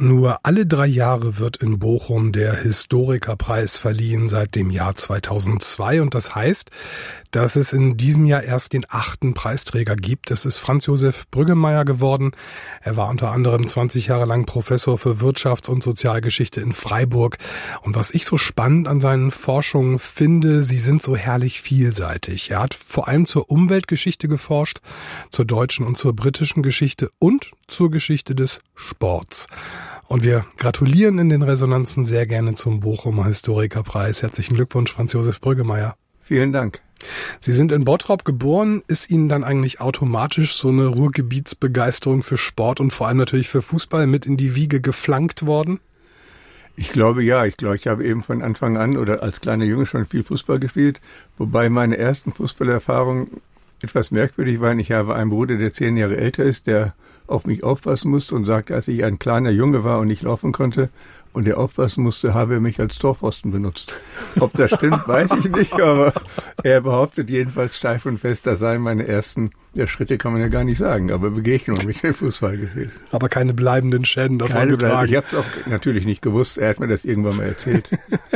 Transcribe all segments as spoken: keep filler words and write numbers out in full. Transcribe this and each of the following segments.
Nur alle drei Jahre wird in Bochum der Historikerpreis verliehen seit dem Jahr zweitausendzwei. Und das heißt, dass es in diesem Jahr erst den achten Preisträger gibt. Das ist Franz Josef Brüggemeier geworden. Er war unter anderem zwanzig Jahre lang Professor für Wirtschafts- und Sozialgeschichte in Freiburg. Und was ich so spannend an seinen Forschungen finde, sie sind so herrlich vielseitig. Er hat vor allem zur Umweltgeschichte geforscht, zur deutschen und zur britischen Geschichte und zur Geschichte des Sports. Und wir gratulieren in den Resonanzen sehr gerne zum Bochumer Historikerpreis. Herzlichen Glückwunsch, Franz Josef Brüggemeier. Vielen Dank. Sie sind in Bottrop geboren. Ist Ihnen dann eigentlich automatisch so eine Ruhrgebietsbegeisterung für Sport und vor allem natürlich für Fußball mit in die Wiege geflankt worden? Ich glaube ja. Ich glaube, ich habe eben von Anfang an oder als kleiner Junge schon viel Fußball gespielt. Wobei meine ersten Fußballerfahrungen etwas merkwürdig waren. Ich habe einen Bruder, der zehn Jahre älter ist, der auf mich aufpassen musste und sagte, als ich ein kleiner Junge war und nicht laufen konnte und der aufpassen musste, habe er mich als Torpfosten benutzt. Ob das stimmt, weiß ich nicht, aber er behauptet jedenfalls steif und fest, das seien meine ersten, ja, Schritte kann man ja gar nicht sagen, aber Begegnungen mit dem Fußball gewesen. Aber keine bleibenden Schäden davon keine getragen. Ich habe es auch natürlich nicht gewusst, er hat mir das irgendwann mal erzählt.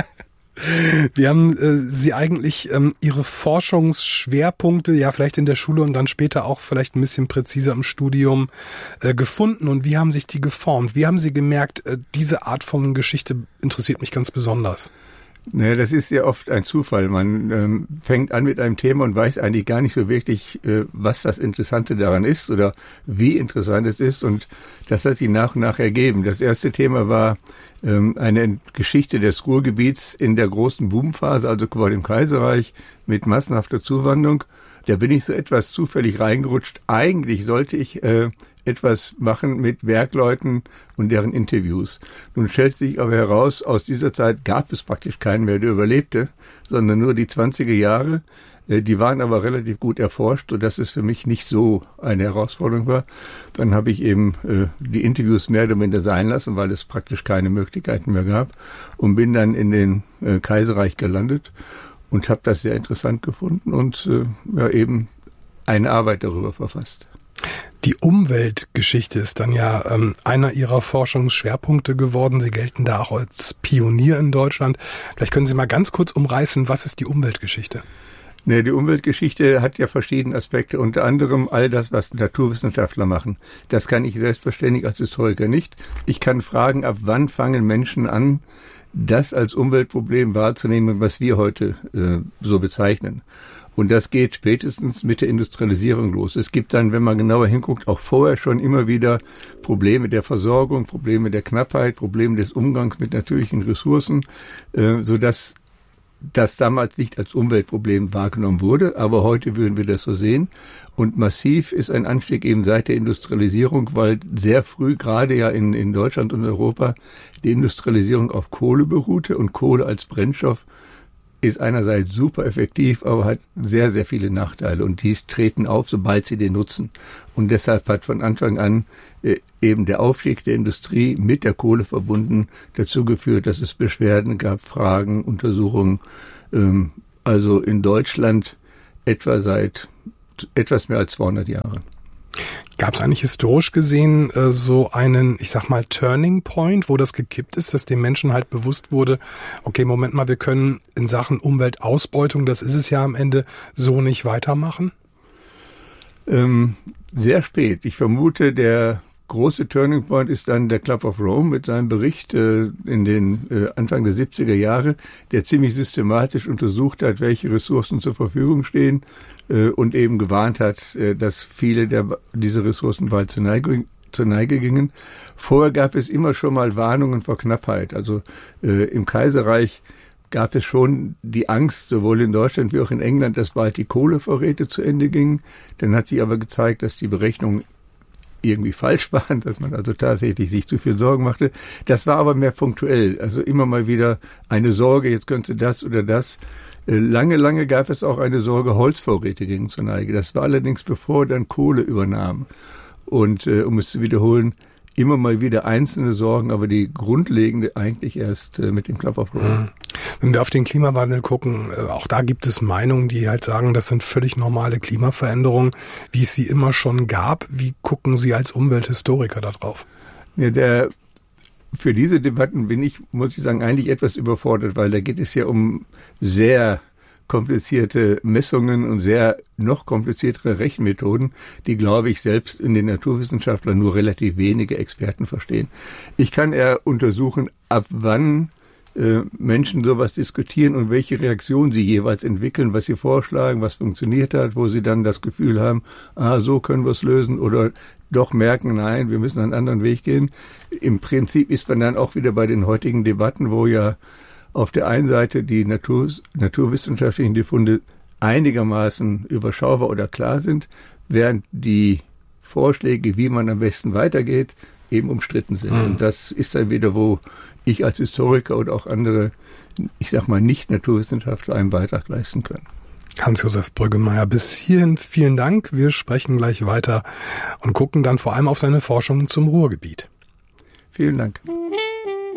Wie haben äh, Sie eigentlich ähm, Ihre Forschungsschwerpunkte, ja vielleicht in der Schule und dann später auch vielleicht ein bisschen präziser im Studium äh, gefunden und wie haben sich die geformt? Wie haben Sie gemerkt, äh, diese Art von Geschichte interessiert mich ganz besonders? Naja, das ist ja oft ein Zufall. Man ähm, fängt an mit einem Thema und weiß eigentlich gar nicht so wirklich, äh, was das Interessante daran ist oder wie interessant es ist. Und das hat sich nach und nach ergeben. Das erste Thema war ähm, eine Geschichte des Ruhrgebiets in der großen Boomphase, also quasi im Kaiserreich mit massenhafter Zuwanderung. Da bin ich so etwas zufällig reingerutscht. Eigentlich sollte ich äh, etwas machen mit Werkleuten und deren Interviews. Nun stellt sich aber heraus, aus dieser Zeit gab es praktisch keinen mehr, der überlebte, sondern nur die zwanziger Jahre. Die waren aber relativ gut erforscht, sodass es für mich nicht so eine Herausforderung war. Dann habe ich eben äh, die Interviews mehr oder minder sein lassen, weil es praktisch keine Möglichkeiten mehr gab und bin dann in den äh, Kaiserreich gelandet und habe das sehr interessant gefunden und äh, ja, eben eine Arbeit darüber verfasst. Die Umweltgeschichte ist dann ja ähm, einer Ihrer Forschungsschwerpunkte geworden. Sie gelten da auch als Pionier in Deutschland. Vielleicht können Sie mal ganz kurz umreißen, was ist die Umweltgeschichte? Nee, die Umweltgeschichte hat ja verschiedene Aspekte, unter anderem all das, was Naturwissenschaftler machen. Das kann ich selbstverständlich als Historiker nicht. Ich kann fragen, ab wann fangen Menschen an, das als Umweltproblem wahrzunehmen, was wir heute äh, so bezeichnen. Und das geht spätestens mit der Industrialisierung los. Es gibt dann, wenn man genauer hinguckt, auch vorher schon immer wieder Probleme der Versorgung, Probleme der Knappheit, Probleme des Umgangs mit natürlichen Ressourcen, äh, sodass das damals nicht als Umweltproblem wahrgenommen wurde. Aber heute würden wir das so sehen. Und massiv ist ein Anstieg eben seit der Industrialisierung, weil sehr früh, gerade ja in, in Deutschland und Europa, die Industrialisierung auf Kohle beruhte und Kohle als Brennstoff ist einerseits super effektiv, aber hat sehr, sehr viele Nachteile und die treten auf, sobald sie den nutzen. Und deshalb hat von Anfang an äh, eben der Aufstieg der Industrie mit der Kohle verbunden dazu geführt, dass es Beschwerden gab, Fragen, Untersuchungen. Ähm, also in Deutschland etwa seit etwas mehr als zweihundert Jahren. Gab es eigentlich historisch gesehen äh, so einen, ich sag mal, Turning Point, wo das gekippt ist, dass den Menschen halt bewusst wurde, okay, Moment mal, wir können in Sachen Umweltausbeutung, das ist es ja am Ende, so nicht weitermachen? Ähm, sehr spät. Ich vermute, der große Turning Point ist dann der Club of Rome mit seinem Bericht äh, in den äh, Anfang der siebziger Jahre, der ziemlich systematisch untersucht hat, welche Ressourcen zur Verfügung stehen äh, und eben gewarnt hat, äh, dass viele der diese Ressourcen bald zur Neige, zur Neige gingen. Vorher gab es immer schon mal Warnungen vor Knappheit. Also äh, im Kaiserreich gab es schon die Angst, sowohl in Deutschland wie auch in England, dass bald die Kohlevorräte zu Ende gingen. Dann hat sich aber gezeigt, dass die Berechnungen irgendwie falsch waren, dass man also tatsächlich sich zu viel Sorgen machte. Das war aber mehr punktuell, also immer mal wieder eine Sorge, jetzt könnte das oder das. Lange, lange gab es auch eine Sorge, Holzvorräte gingen zur Neige. Das war allerdings bevor dann Kohle übernahm. Und äh, um es zu wiederholen, immer mal wieder einzelne Sorgen, aber die grundlegende eigentlich erst äh, mit dem Club of Rome. Wenn wir auf den Klimawandel gucken, äh, auch da gibt es Meinungen, die halt sagen, das sind völlig normale Klimaveränderungen, wie es sie immer schon gab. Wie gucken Sie als Umwelthistoriker da drauf? Ja, der für diese Debatten bin ich, muss ich sagen, eigentlich etwas überfordert, weil da geht es ja um sehr komplizierte Messungen und sehr noch kompliziertere Rechenmethoden, die, glaube ich, selbst in den Naturwissenschaftlern nur relativ wenige Experten verstehen. Ich kann eher untersuchen, ab wann äh, Menschen sowas diskutieren und welche Reaktionen sie jeweils entwickeln, was sie vorschlagen, was funktioniert hat, wo sie dann das Gefühl haben, ah, so können wir es lösen, oder doch merken, nein, wir müssen einen anderen Weg gehen. Im Prinzip ist man dann auch wieder bei den heutigen Debatten, wo ja auf der einen Seite die Natur, naturwissenschaftlichen Befunde einigermaßen überschaubar oder klar sind, während die Vorschläge, wie man am besten weitergeht, eben umstritten sind. Mhm. Und das ist dann wieder, wo ich als Historiker oder auch andere, ich sag mal, Nicht-Naturwissenschaftler einen Beitrag leisten können. Hans-Josef Brüggemeier, bis hierhin vielen Dank. Wir sprechen gleich weiter und gucken dann vor allem auf seine Forschung zum Ruhrgebiet. Vielen Dank.